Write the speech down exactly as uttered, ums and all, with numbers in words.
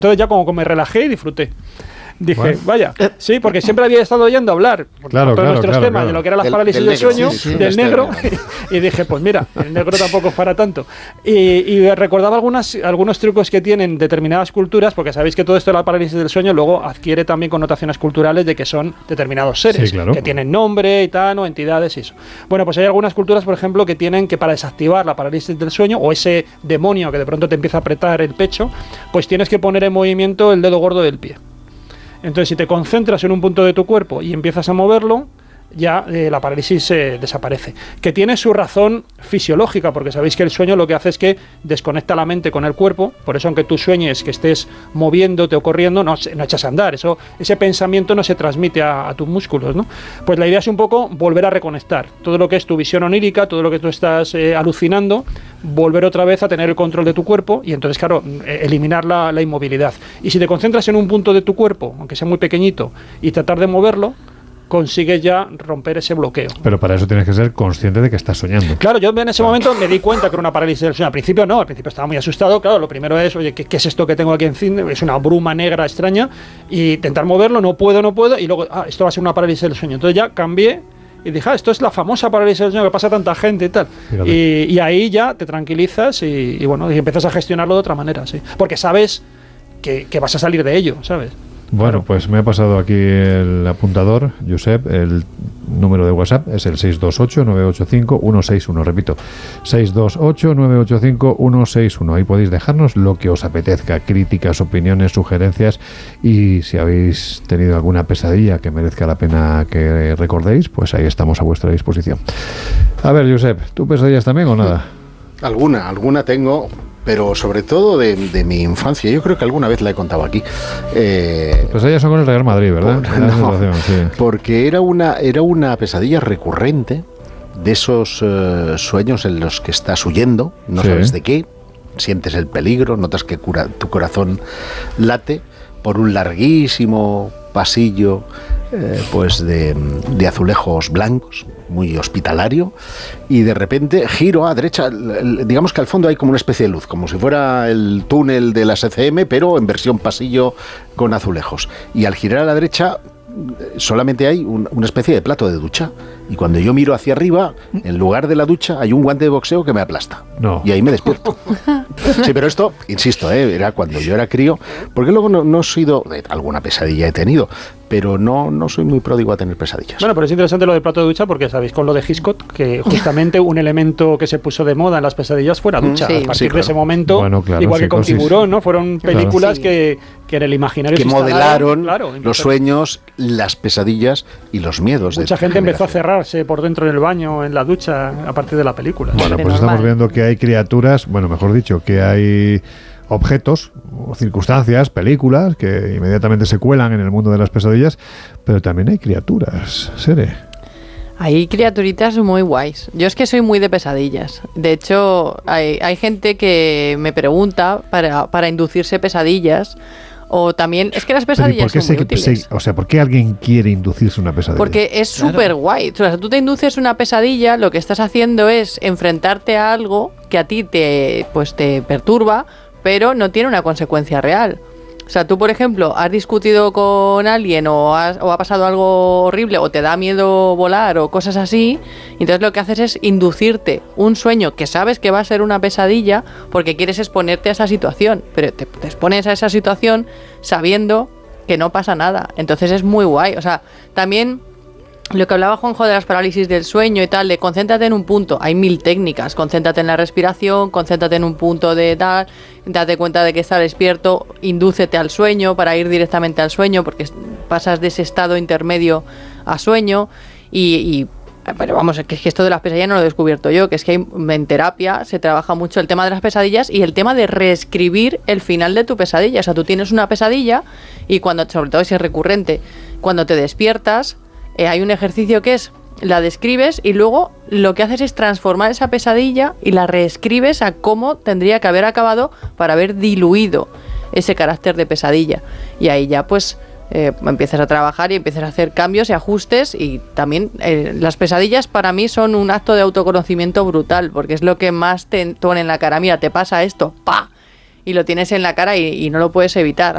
Entonces ya como que me relajé y disfruté. Dije, bueno. vaya, sí, porque siempre había estado oyendo hablar por claro, todos claro, nuestros claro, temas claro. de lo que eran las Del- parálisis del del negro, sueño, sí, sí, del este negro, negro. y dije, pues mira, el negro tampoco es para tanto. Y, y recordaba algunas, algunos trucos que tienen determinadas culturas, porque sabéis que todo esto de la parálisis del sueño luego adquiere también connotaciones culturales de que son determinados seres, Sí, claro. que tienen nombre y tal, o entidades y eso. Bueno, pues hay algunas culturas, por ejemplo, que tienen que para desactivar la parálisis del sueño, o ese demonio que de pronto te empieza a apretar el pecho, pues tienes que poner en movimiento el dedo gordo del pie. Entonces, si te concentras en un punto de tu cuerpo y empiezas a moverlo, ya eh, la parálisis eh, desaparece. Que tiene su razón fisiológica, porque sabéis que el sueño lo que hace es que desconecta la mente con el cuerpo, por eso aunque tú sueñes que estés moviéndote o corriendo, no, no echas a andar, eso, ese pensamiento no se transmite a, a tus músculos, ¿no? Pues la idea es un poco volver a reconectar todo lo que es tu visión onírica, todo lo que tú estás eh, alucinando, volver otra vez a tener el control de tu cuerpo y entonces, claro, eh, eliminar la, la inmovilidad. Y si te concentras en un punto de tu cuerpo, aunque sea muy pequeñito, y tratar de moverlo, consigues ya romper ese bloqueo. Pero para eso tienes que ser consciente de que estás soñando. Claro, yo en ese momento me di cuenta que era una parálisis del sueño. Al principio no, al principio estaba muy asustado. Claro, lo primero es, oye, ¿qué, qué es esto que tengo aquí encima? Es una bruma negra extraña. Y intentar moverlo, no puedo, no puedo. Y luego, ah, esto va a ser una parálisis del sueño. Entonces ya cambié y dije, ah, esto es la famosa parálisis del sueño que pasa a tanta gente y tal. Y, y ahí ya te tranquilizas y, y bueno, y empiezas a gestionarlo de otra manera, sí. Porque sabes que, que vas a salir de ello, ¿sabes? Bueno, Claro. pues me ha pasado aquí el apuntador, Josep, el número de WhatsApp es el seis dos ocho, nueve ocho cinco, uno seis uno, repito, seis dos ocho, nueve ocho cinco, uno seis uno. Ahí podéis dejarnos lo que os apetezca, críticas, opiniones, sugerencias, y si habéis tenido alguna pesadilla que merezca la pena que recordéis, pues ahí estamos a vuestra disposición. A ver, Josep, ¿tú pesadillas también o nada? Alguna, alguna tengo, pero sobre todo de, de mi infancia. Yo creo que alguna vez la he contado aquí. Eh, Pesadillas son con el Real Madrid, ¿verdad? por- Me da la no, sensación, sí. porque era una, era una pesadilla recurrente de esos eh, sueños en los que estás huyendo, no Sí. sabes de qué, sientes el peligro, notas que cura, tu corazón late por un larguísimo pasillo eh, pues de, de azulejos blancos, muy hospitalario, y de repente giro a derecha, el- el- digamos que al fondo hay como una especie de luz, como si fuera el túnel de la S C M, pero en versión pasillo con azulejos. Y al girar a la derecha eh, solamente hay un- una especie de plato de ducha. Y cuando yo miro hacia arriba, en lugar de la ducha, hay un guante de boxeo que me aplasta. No. Y ahí me despierto. Sí, pero esto, insisto, ¿eh? Era cuando yo era crío, porque luego no, no he sido, eh, alguna pesadilla he tenido, pero no, no soy muy pródigo a tener pesadillas. Bueno, pero es interesante lo del plato de ducha porque sabéis con lo de Hitchcock que justamente un elemento que se puso de moda en las pesadillas fue la ducha. Sí. A partir Sí, de claro. ese momento, Bueno, claro, igual que con psicosis. Tiburón, ¿no? Fueron Claro. películas Sí. que, que en el imaginario Que se instalaron, modelaron claro, los sueños, las pesadillas y los miedos. Mucha de gente empezó a generación. cerrarse por dentro del baño, en la ducha, a partir de la película. Bueno, De pues normal. estamos viendo que hay criaturas, bueno, mejor dicho, que hay objetos, o circunstancias, películas que inmediatamente se cuelan en el mundo de las pesadillas, pero también hay criaturas, Sere. Hay criaturitas muy guays. Yo es que soy muy de pesadillas. De hecho, hay, hay gente que me pregunta para, para inducirse pesadillas. O también, es que las Pero ¿y pesadillas por qué son muy se- útiles. se- o sea, ¿por qué alguien quiere inducirse una pesadilla? Porque es súper guay. O sea, tú te induces una pesadilla, lo que estás haciendo es enfrentarte a algo que a ti te, pues, te perturba, pero no tiene una consecuencia real. O sea, tú, por ejemplo, has discutido con alguien o, has- o ha pasado algo horrible o te da miedo volar o cosas así, y entonces lo que haces es inducirte un sueño que sabes que va a ser una pesadilla porque quieres exponerte a esa situación, pero te, te expones a esa situación sabiendo que no pasa nada. Entonces es muy guay. O sea, también lo que hablaba Juanjo de las parálisis del sueño y tal, de concéntrate en un punto. Hay mil técnicas. Concéntrate en la respiración, concéntrate en un punto de tal, date cuenta de que estás despierto, indúcete al sueño para ir directamente al sueño, porque pasas de ese estado intermedio a sueño. Y, y pero vamos, que es que esto de las pesadillas no lo he descubierto yo, que es que hay- en terapia se trabaja mucho el tema de las pesadillas y el tema de reescribir el final de tu pesadilla. O sea, tú tienes una pesadilla y cuando, sobre todo si es recurrente, cuando te despiertas, eh, hay un ejercicio que es, la describes y luego lo que haces es transformar esa pesadilla y la reescribes a cómo tendría que haber acabado para haber diluido ese carácter de pesadilla. Y ahí ya pues eh, empiezas a trabajar y empiezas a hacer cambios y ajustes. Y también eh, las pesadillas para mí son un acto de autoconocimiento brutal, porque es lo que más te pone en la cara. Mira, te pasa esto, ¡pa! Y lo tienes en la cara y, y no lo puedes evitar.